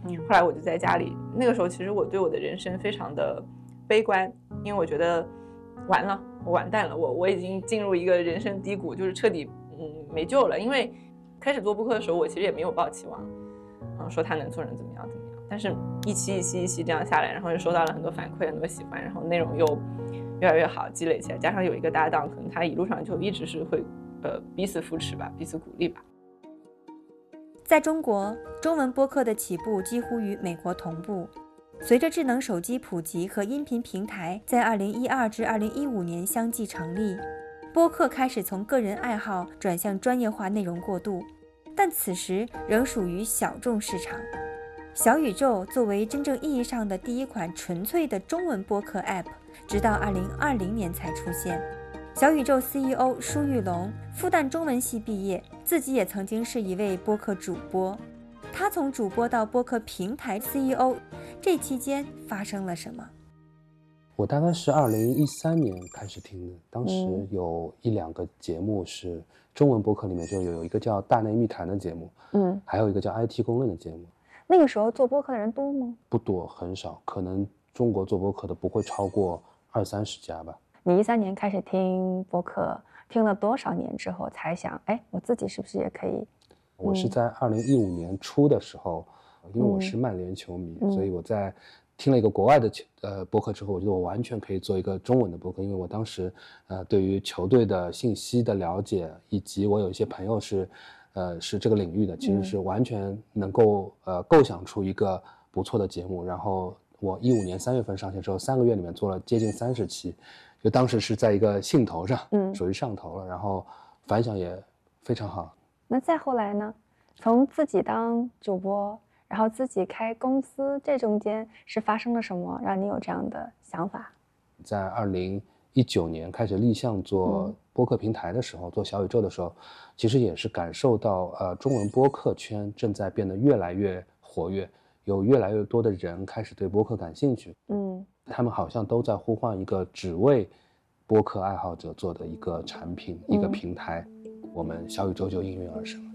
后来我就在家里，那个时候其实我对我的人生非常的悲观，因为我觉得完了，我完蛋了，我已经进入一个人生低谷，就是彻底没救了。因为开始做播客的时候，我其实也没有抱期望，说他能做成怎么样，但是一期这样下来，然后又收到了很多反馈，很多喜欢，然后内容又越来越好，积累起来，加上有一个搭档，可能他一路上就一直是会彼此扶持吧，彼此鼓励吧。 在中国，中文播客的起步几乎与美国同步。随着智能手机普及和音频平台在2012至2015年相继成立，播客开始从个人爱好转向专业化内容过渡，但此时仍属于小众市场。小宇宙作为真正意义上的第一款纯粹的中文播客 App， 直到2020年才出现。小宇宙 CEO 舒玉龙复旦中文系毕业，自己也曾经是一位播客主播。他从主播到播客平台 CEO， 这期间发生了什么？ 我大概是2013年开始听的，当时有1-2个节目是中文播客里面就有一个叫大内密谈的节目，还有一个叫 IT 公论的节目。 那个时候做播客的人多吗？ 不多，很少，可能中国做播客的不会超过20-30家吧。 你13年开始听播客，听了多少年之后才想，我自己是不是也可以？ 我是在2015年初的时候，因为我是曼联球迷，所以我在听了一个国外的播客之后，我觉得我完全可以做一个中文的播客，因为我当时对于球队的信息的了解，以及我有一些朋友是这个领域的，其实是完全能够构想出一个不错的节目。然后我15年3月份上线之后，3个月里面做了接近30期，就当时是在一个兴头上，属于上头了，然后反响也非常好。 那再后来呢？从自己当主播，然后自己开公司，这中间是发生了什么让你有这样的想法？ 在2019年开始立项做播客平台的时候，做小宇宙的时候，其实也是感受到中文播客圈正在变得越来越活跃，有越来越多的人开始对播客感兴趣。他们好像都在呼唤一个只为播客爱好者做的一个产品，一个平台。我们小宇宙就应运而生了。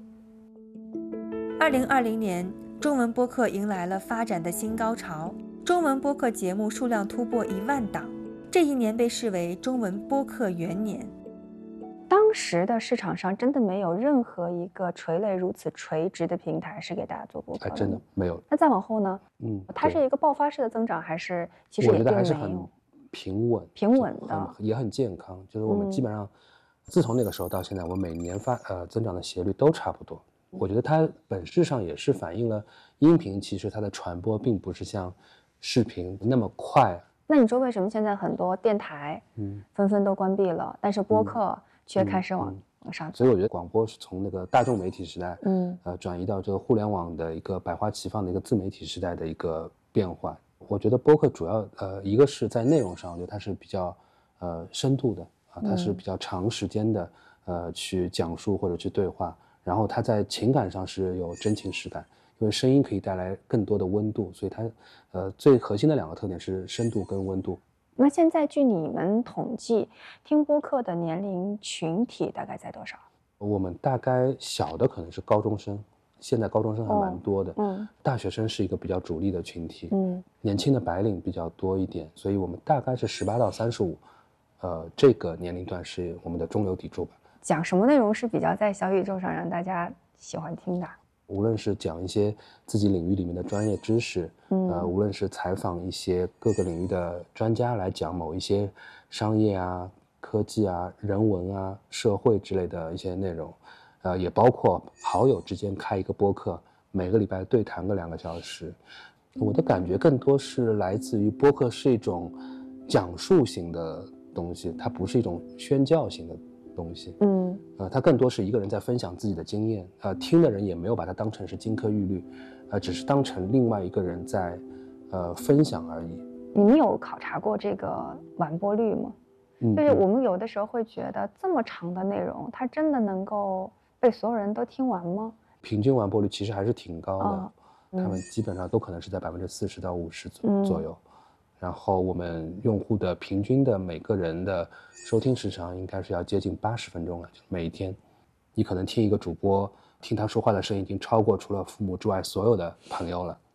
2020年，中文播客迎来了发展的新高潮，中文播客节目数量突破1万档，这一年被视为中文播客元年。 当时的市场上真的没有任何一个垂类如此垂直的平台是给大家做播客的， 真的没有。 那再往后呢？它是一个爆发式的增长，还是其实也并没有？ 我觉得还是很平稳的，也很健康。就是我们基本上，自从那个时候到现在，我每年增长的斜率都差不多。我觉得它本质上也是反映了音频其实它的传播并不是像视频那么快。 那你说为什么现在很多电台纷纷都关闭了，但是播客却开始往上走？ 所以我觉得广播是从那个大众媒体时代转移到这个互联网的一个百花齐放的一个自媒体时代的一个变换。我觉得播客主要一个是在内容上，我觉得它是比较深度的它是比较长时间的去讲述或者去对话。然后它在情感上是有真情实感，因为声音可以带来更多的温度，所以它最核心的2个特点是深度跟温度。 那现在据你们统计，听播客的年龄群体大概在多少？ 我们大概小的可能是高中生，现在高中生还蛮多的，大学生是一个比较主力的群体，年轻的白领比较多一点，所以我们大概是18到35，这个年龄段是我们的中流砥柱吧。 讲什么内容是比较在小宇宙上让大家喜欢听的？ 无论是讲一些自己领域里面的专业知识，无论是采访一些各个领域的专家来讲某一些商业啊、科技啊、人文啊、社会之类的一些内容，也包括好友之间开一个播客，每个礼拜对谈个2个小时。我的感觉更多是来自于播客是一种讲述型的东西，它不是一种宣教型的东西，它更多是一个人在分享自己的经验，听的人也没有把它当成是金科玉律，只是当成另外一个人在分享而已。 你们有考察过这个完播率吗？就是我们有的时候会觉得这么长的内容，它真的能够被所有人都听完吗？ 平均完播率其实还是挺高的，他们基本上都可能是在40%到50%左右。然后我们用户的平均的每个人的收听时长应该是要接近80分钟了，就每一天。你可能听一个主播，听他说话的声音已经超过除了父母之外所有的朋友了。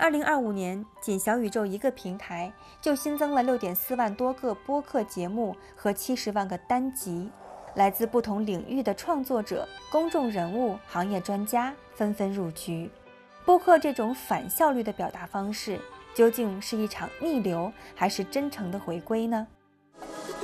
2025年，仅小宇宙一个平台就新增了6.4万多个播客节目和70万个单集，来自不同领域的创作者、公众人物、行业专家纷纷入局。播客这种反效率的表达方式，究竟是一场逆流，还是真诚的回归呢？